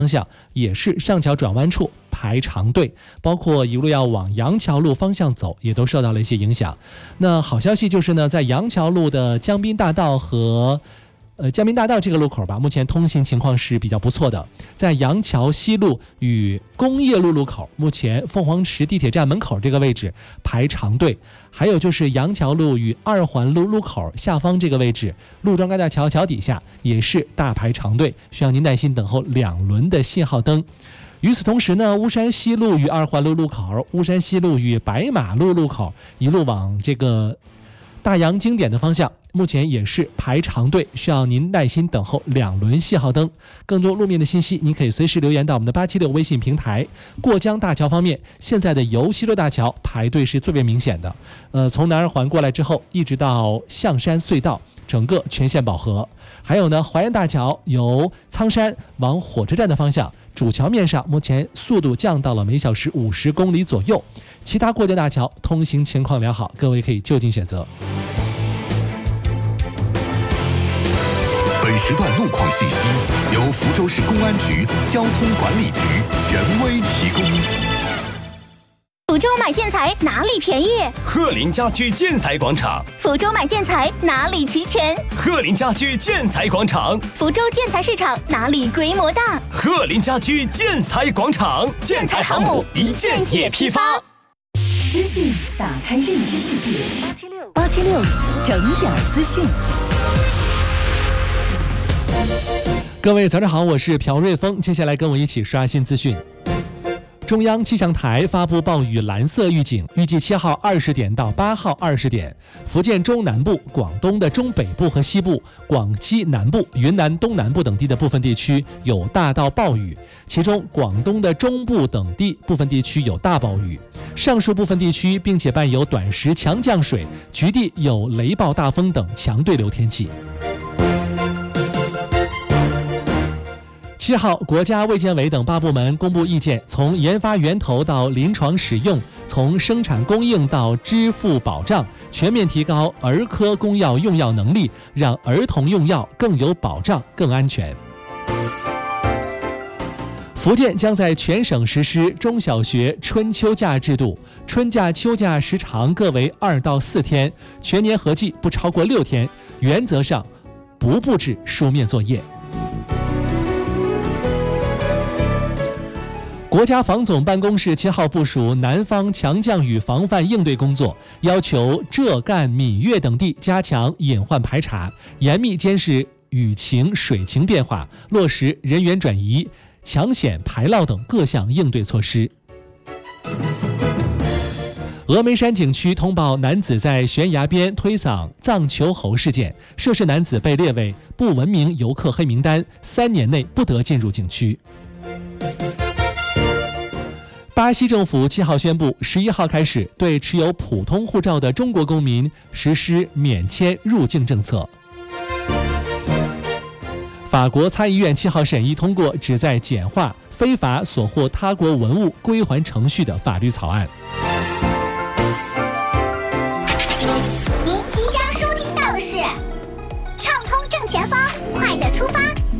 方向也是上桥转弯处排长队，包括一路要往杨桥路方向走也都受到了一些影响。那好消息就是呢，在杨桥路的江滨大道和江滨大道这个路口吧，目前通行情况是比较不错的。在杨桥西路与工业路路口，目前凤凰池地铁站门口这个位置排长队，还有就是杨桥路与二环路路口下方这个位置，陆庄高架桥桥底下也是大排长队，需要您耐心等候2轮的信号灯。与此同时呢，巫山西路与二环路路口、巫山西路与白马路路口一路往这个大洋经典的方向，目前也是排长队，需要您耐心等候2轮信号灯。更多路面的信息，您可以随时留言到我们的876微信平台。过江大桥方面，现在的由西路大桥排队是最为明显的，从南二环过来之后，一直到象山隧道，整个全线饱和。还有呢，淮安大桥由苍山往火车站的方向，主桥面上目前速度降到了每小时50公里左右，其他过江大桥通行情况良好，各位可以就近选择。 本时段路况信息由福州市公安局交通管理局权威提供。 福州买建材哪里便宜？ 鹤林家居建材广场。 福州买建材哪里齐全？ 鹤林家居建材广场。 福州建材市场哪里规模大？ 鹤林家居建材广场。建材航母一件也批发。 资讯打开认知世界，876整点资讯。 各位早上好，我是朴瑞峰，接下来跟我一起刷新资讯。中央气象台发布暴雨蓝色预警，预计7号20点到8号20点，福建中南部、广东的中北部和西部、广西南部、云南东南部等地的部分地区有大到暴雨，其中广东的中部等地部分地区有大暴雨，上述部分地区并且伴有短时强降水，局地有雷暴大风等强对流天气。7号，国家卫健委等8部门公布意见，从研发源头到临床使用，从生产供应到支付保障，全面提高儿科公药用药能力，让儿童用药更有保障、更安全。福建将在全省实施中小学春秋假制度，春假、秋假时长各为2到4天，全年合计不超过6天，原则上不布置书面作业。国家防总办公室7号部署南方强降雨防范应对工作，要求浙赣闽粤等地加强隐患排查，严密监视雨情水情变化，落实人员转移、抢险排涝等各项应对措施。峨眉山景区通报男子在悬崖边推搡藏球猴事件，涉事男子被列为不文明游客黑名单，3年内不得进入景区。巴西政府7号宣布，11号开始对持有普通护照的中国公民实施免签入境政策。法国参议院7号审议通过旨在简化非法所获他国文物归还程序的法律草案。 您即将收听到的是畅通正前方，快乐出发。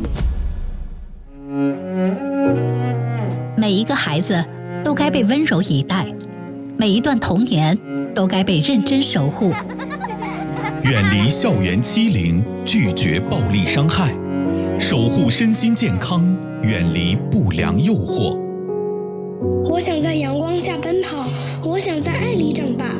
每一个孩子都该被温柔以待，每一段童年都该被认真守护。 远离校园欺凌，拒绝暴力伤害，守护身心健康，远离不良诱惑。 我想在阳光下奔跑，我想在爱里长大。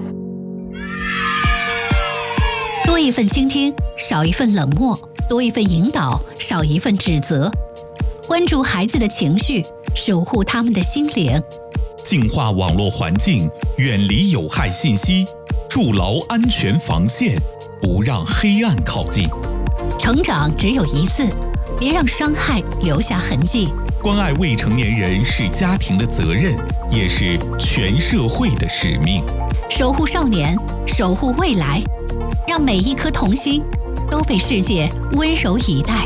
多一份倾听，少一份冷漠；多一份引导，少一份指责。关注孩子的情绪，守护他们的心灵。 净化网络环境，远离有害信息，筑牢安全防线，不让黑暗靠近。 成长只有一次，别让伤害留下痕迹。 关爱未成年人是家庭的责任，也是全社会的使命。 守护少年，守护未来，让每一颗童心都被世界温柔以待。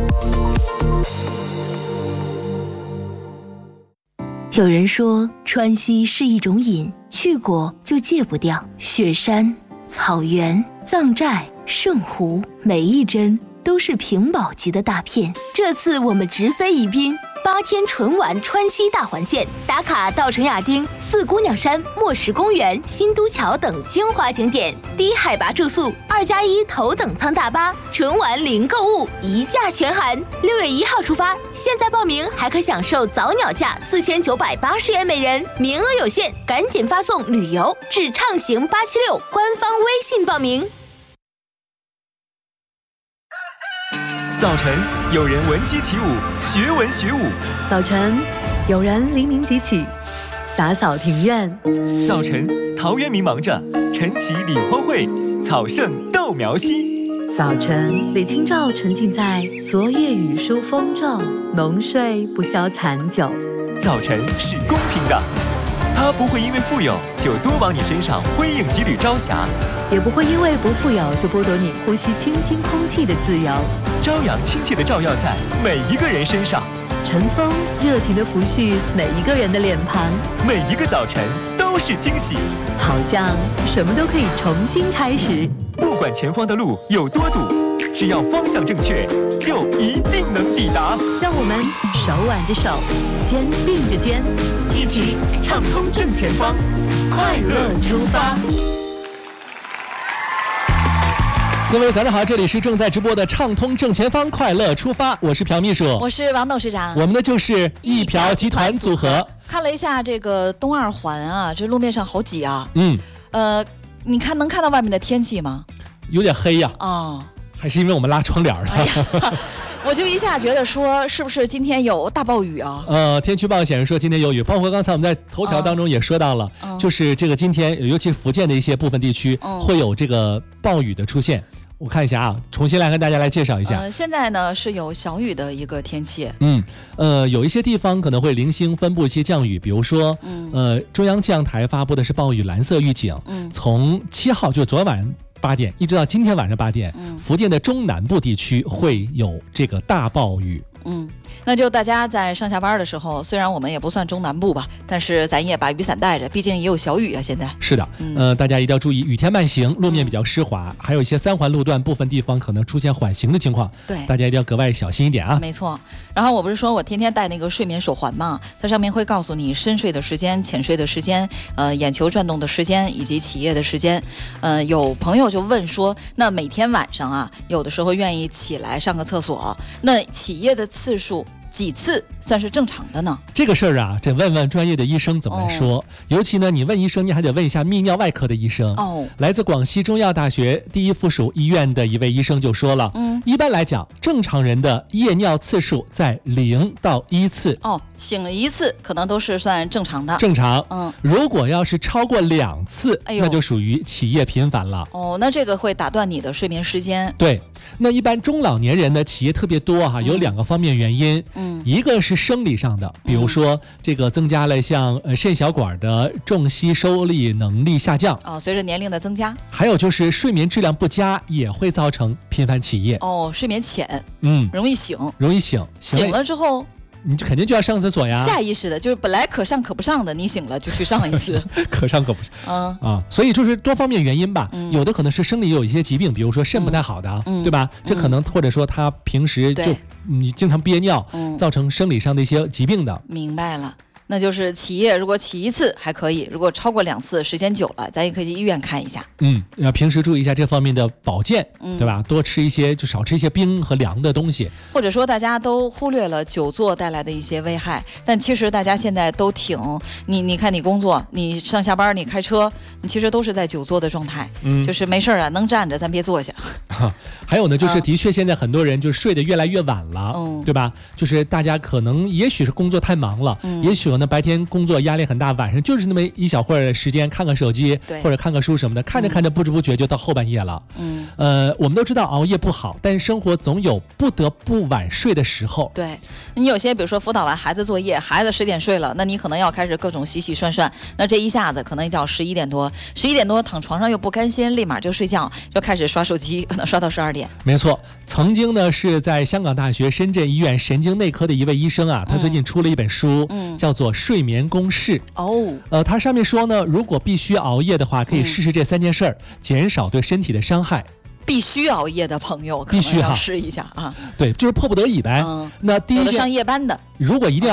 有人说，川西是一种瘾，去过就戒不掉。雪山、草原、藏寨、圣湖，每一帧都是屏保级的大片。这次我们直飞宜宾， 8天纯玩川西大环线，打卡稻城亚丁、四姑娘山、墨石公园、新都桥等精华景点，低海拔住宿，2+1头等舱大巴，纯玩零购物，一价全含。6月1号出发，现在报名还可享受早鸟价4980元每人，名额有限，赶紧发送旅游至畅行876官方微信报名。 早晨，有人闻鸡起舞，学文学武； 早晨，有人黎明即起，洒扫庭院； 早晨，陶渊明忙着晨起理荒秽，草盛豆苗稀； 早晨，李清照沉浸在昨夜雨疏风骤，浓睡不消残酒。 早晨是公平的，它不会因为富有就多往你身上辉映几缕朝霞， 也不会因为不富有就剥夺你呼吸清新空气的自由。 朝阳亲切地照耀在每一个人身上， 晨风热情地抚恤每一个人的脸庞， 每一个早晨都是惊喜， 好像什么都可以重新开始。 不管前方的路有多堵，只要方向正确，就一定能抵达。 让我们手挽着手，肩并着肩， 一起畅通正前方，快乐出发。 各位早上好，这里是正在直播的畅通正前方，快乐出发，我是朴秘书， 我是王董事长， 我们的就是一瓢集团组合。 看了一下这个东二环啊，这路面上好挤啊。你看能看到外面的天气吗？ 有点黑呀。还是因为我们拉窗帘了。 我就一下觉得说，是不是今天有大暴雨啊？ 天气预报显示说今天有雨，包括刚才我们在头条当中也说到了，就是这个今天，尤其福建的一些部分地区会有这个暴雨的出现。我看一下啊，重新来跟大家来介绍一下。 现在呢是有小雨的一个天气。 有一些地方可能会零星分布一些降雨，比如说，中央气象台发布的是暴雨蓝色预警，从7号就昨晚8点一直到今天晚上8点，福建的中南部地区会有这个大暴雨。 那就大家在上下班的时候，虽然我们也不算中南部吧，但是咱也把雨伞带着，毕竟也有小雨啊。现在是的，大家一定要注意，雨天慢行，路面比较湿滑，还有一些3环路段部分地方可能出现缓行的情况， 对， 大家一定要格外小心一点啊。 没错。然后我不是说我天天戴那个睡眠手环嘛，它上面会告诉你深睡的时间、浅睡的时间、眼球转动的时间以及起夜的时间。有朋友就问说，那每天晚上啊，有的时候愿意起来上个厕所，那起夜的次数几次算是正常的呢？这个事儿啊，得问问专业的医生怎么说。尤其呢，你问医生，你还得问一下泌尿外科的医生。来自广西中药大学第一附属医院的一位医生就说了，一般来讲，正常人的夜尿次数在0到1次。 醒了1次可能都是算正常的。 正常。如果要是超过2次，那就属于起夜频繁了。 那这个会打断你的睡眠时间。 对，那一般中老年人的起夜特别多哈，有2个方面原因。一个是生理上的，比如说这个增加了像肾小管的重吸收力能力下降， 随着年龄的增加。 还有就是睡眠质量不佳也会造成频繁起夜。 睡眠浅，容易醒了之后你就肯定就要上厕所呀， 下意识的，就是本来可上可不上的，你醒了就去上一次。 可上可不上。所以就是多方面原因吧。有的可能是生理有一些疾病，比如说肾不太好的，对吧？这可能或者说他平时就你经常憋尿，造成生理上的一些疾病的。 明白了。那就是起夜，如果起1次还可以，如果超过2次，时间久了，咱也可以去医院看一下。 要平时注意一下这方面的保健，对吧？多吃一些，就少吃一些冰和凉的东西。 或者说大家都忽略了久坐带来的一些危害，但其实大家现在都挺你看你工作，你上下班，你开车，你其实都是在久坐的状态。就是没事啊，能站着咱别坐下。 还有呢，就是的确现在很多人就睡得越来越晚了，对吧？就是大家可能也许是工作太忙了，也许呢白天工作压力很大，晚上就是那么一小会儿的时间看看手机或者看看书什么的，看着看着不知不觉就到后半夜了。我们都知道熬夜不好，但是生活总有不得不晚睡的时候。 对，你有些比如说辅导完孩子作业，孩子10点睡了，那你可能要开始各种洗洗涮涮，那这一下子可能叫11点多，11点多躺床上又不甘心，立马就睡觉，就开始刷手机，可能刷到12点。 没错，曾经呢是在香港大学深圳医院神经内科的一位医生啊，他最近出了一本书，叫做《睡眠公式》。他上面说呢，如果必须熬夜的话，可以试试这3件事儿，减少对身体的伤害。 必须熬夜的朋友，可能要试一下啊。 对，就是迫不得已呗。那第一有的上夜班的， 如果一定